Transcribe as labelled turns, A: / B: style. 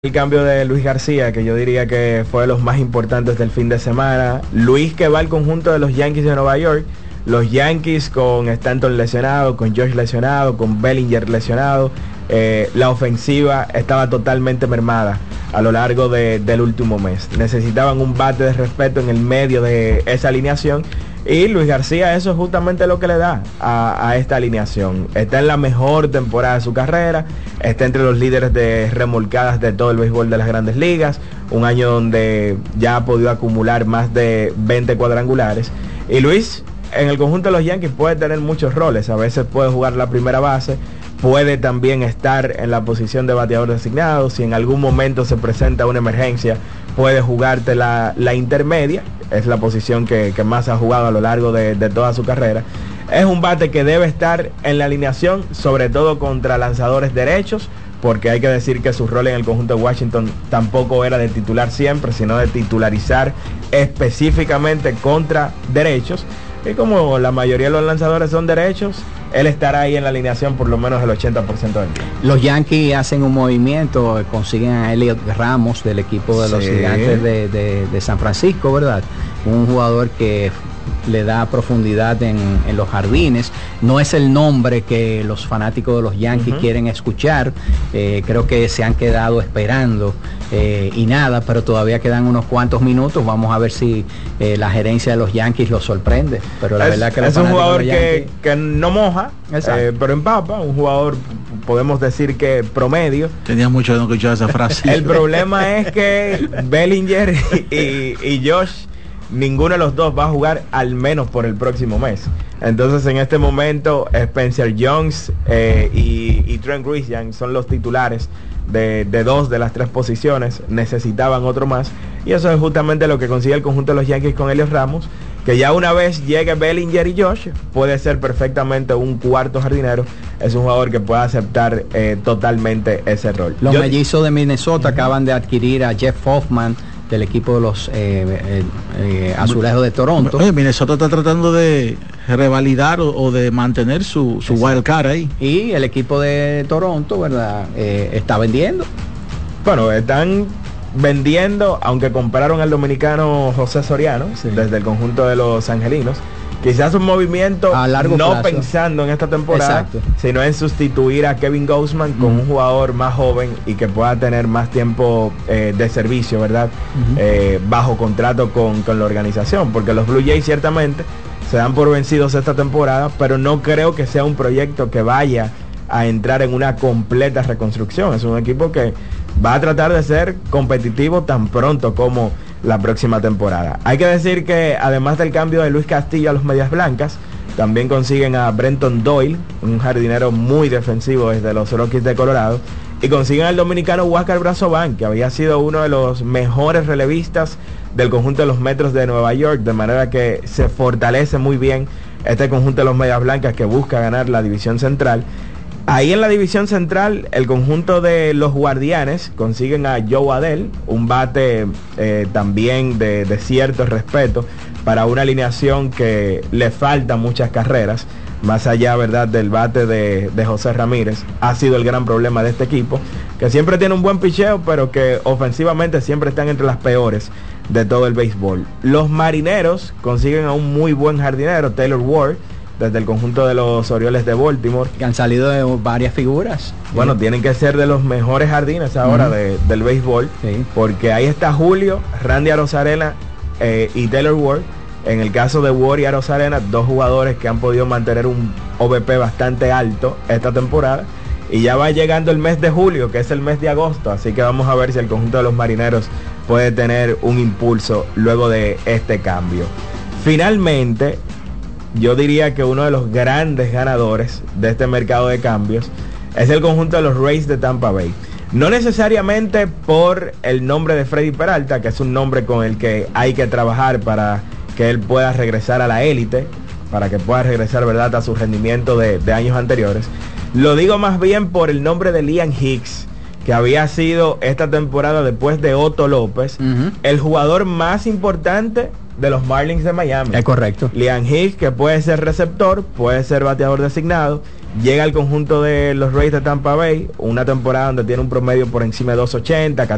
A: El cambio de Luis García, que yo diría que fue de los más importantes del fin de semana. Luis, que va al conjunto de los Yankees de Nueva York. Los Yankees con Stanton lesionado, con Josh lesionado, con Bellinger lesionado. La ofensiva estaba totalmente mermada a lo largo del último mes. Necesitaban un bate de respeto en el medio de esa alineación. Y Luis García, eso es justamente lo que le da a esta alineación. Está en la mejor temporada de su carrera, está entre los líderes de remolcadas de todo el béisbol de las Grandes Ligas, un año donde ya ha podido acumular más de 20 cuadrangulares. Y Luis, en el conjunto de los Yankees, puede tener muchos roles. A veces puede jugar la primera base, puede también estar en la posición de bateador designado. Si en algún momento se presenta una emergencia, puede jugarte la intermedia. Es la posición que más ha jugado a lo largo de toda su carrera. Es un bate que debe estar en la alineación, sobre todo contra lanzadores derechos, porque hay que decir que su rol en el conjunto de Washington tampoco era de titular siempre, sino de titularizar específicamente contra derechos. Y como la mayoría de los lanzadores son derechos, él estará ahí en la alineación por lo menos el 80% del tiempo.
B: Los Yankees hacen un movimiento, consiguen a Elliot Ramos del equipo de los Gigantes de San Francisco, ¿verdad? Un jugador que le da profundidad en los jardines. No es el nombre que los fanáticos de los Yankees quieren escuchar. Creo que se han quedado esperando y nada, pero todavía quedan unos cuantos minutos. Vamos a ver si la gerencia de los Yankees los sorprende. Pero la verdad que
A: es un jugador que no moja, pero empapa. Un jugador, podemos decir que promedio.
C: Tenía mucho de no escuchar esa frase.
A: El problema es que Bellinger y Josh, ninguno de los dos va a jugar al menos por el próximo mes. Entonces en este momento Spencer Jones y Trent Grisham son los titulares de dos de las tres posiciones. Necesitaban otro más, y eso es justamente lo que consigue el conjunto de los Yankees con Elliot Ramos, que ya una vez llegue Bellinger y Josh, puede ser perfectamente un cuarto jardinero. Es un jugador que puede aceptar totalmente ese rol.
B: Los mellizos de Minnesota acaban de adquirir a Jeff Hoffman del equipo de los Azulejos de Toronto.
C: Minnesota está tratando de revalidar o de mantener su wild card ahí.
B: Y el equipo de Toronto, ¿verdad? Está vendiendo.
A: Bueno, están vendiendo, aunque compraron al dominicano José Soriano desde el conjunto de los angelinos. Quizás un movimiento
B: a largo plazo,
A: pensando en esta temporada, sino en sustituir a Kevin Gausman con un jugador más joven y que pueda tener más tiempo de servicio, ¿verdad? Bajo contrato con la organización, porque los Blue Jays ciertamente se dan por vencidos esta temporada, pero no creo que sea un proyecto que vaya a entrar en una completa reconstrucción. Es un equipo que va a tratar de ser competitivo tan pronto como la próxima temporada. Hay que decir que además del cambio de Luis Castillo a los Medias Blancas, también consiguen a Brenton Doyle, un jardinero muy defensivo desde los Rockies de Colorado, y consiguen al dominicano Huáscar Brazoban, que había sido uno de los mejores relevistas del conjunto de los Metros de Nueva York, de manera que se fortalece muy bien este conjunto de los Medias Blancas, que busca ganar la división central. Ahí en la división central, el conjunto de los Guardianes consiguen a Joe Adell, un bate también de cierto respeto para una alineación que le falta muchas carreras, más allá, ¿verdad?, del bate de José Ramírez. Ha sido el gran problema de este equipo, que siempre tiene un buen picheo, pero que ofensivamente siempre están entre las peores de todo el béisbol. Los Marineros consiguen a un muy buen jardinero, Taylor Ward, desde el conjunto de los Orioles de Baltimore,
B: que han salido de varias figuras.
A: Bueno, tienen que ser de los mejores jardines ahora del béisbol, porque ahí está Julio, Randy Arozarena y Taylor Ward. En el caso de Ward y Arozarena, dos jugadores que han podido mantener un OVP bastante alto esta temporada, y ya va llegando el mes de julio, que es el mes de agosto, así que vamos a ver si el conjunto de los Marineros puede tener un impulso luego de este cambio. Finalmente, yo diría que uno de los grandes ganadores de este mercado de cambios es el conjunto de los Rays de Tampa Bay. No necesariamente por el nombre de Freddy Peralta, que es un nombre con el que hay que trabajar para que él pueda regresar a la élite, para que pueda regresar, ¿verdad?, a su rendimiento de años anteriores. Lo digo más bien por el nombre de Liam Hicks, que había sido esta temporada, después de Otto López, el jugador más importante de los Marlins de Miami.
B: Es correcto.
A: Liam Hicks, que puede ser receptor, puede ser bateador designado, llega al conjunto de los Rays de Tampa Bay, una temporada donde tiene un promedio por encima de 2.80,